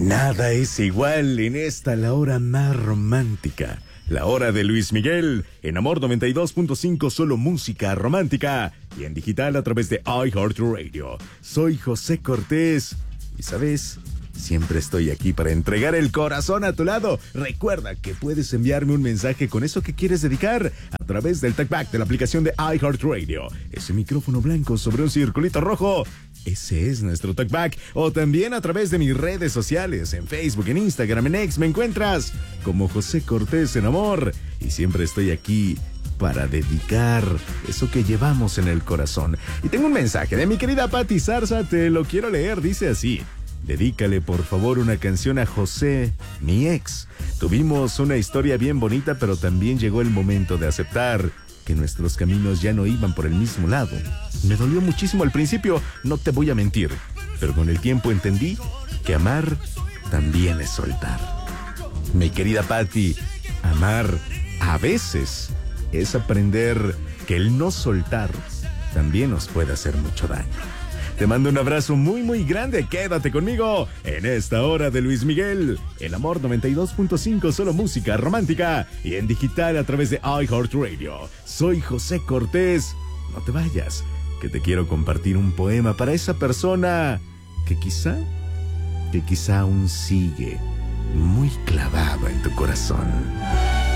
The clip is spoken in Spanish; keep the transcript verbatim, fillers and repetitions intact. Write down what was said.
Nada es igual en esta la hora más romántica. La hora de Luis Miguel, en Amor noventa y dos punto cinco, solo música romántica. Y en digital a través de iHeartRadio. Soy José Cortés. Y sabes, siempre estoy aquí para entregar el corazón a tu lado. Recuerda que puedes enviarme un mensaje con eso que quieres dedicar a través del talkback de la aplicación de iHeartRadio. Ese micrófono blanco sobre un circulito rojo. Ese es nuestro talkback. O también a través de mis redes sociales. En Facebook, en Instagram, en X me encuentras como José Cortés en Amor. Y siempre estoy aquí para dedicar eso que llevamos en el corazón. Y tengo un mensaje de mi querida Patti Zarza. Te lo quiero leer. Dice así: dedícale por favor una canción a José, mi ex. Tuvimos una historia bien bonita, pero también llegó el momento de aceptar que nuestros caminos ya no iban por el mismo lado. Me dolió muchísimo al principio, no te voy a mentir, pero con el tiempo entendí que amar también es soltar. Mi querida Patti, amar a veces es aprender que el no soltar también nos puede hacer mucho daño. Te mando un abrazo muy muy grande. Quédate conmigo en esta hora de Luis Miguel, el Amor noventa y dos punto cinco, solo música romántica, y en digital a través de iHeartRadio. Soy José Cortés. No te vayas, que te quiero compartir un poema para esa persona que quizá, que quizá aún sigue muy clavada en tu corazón.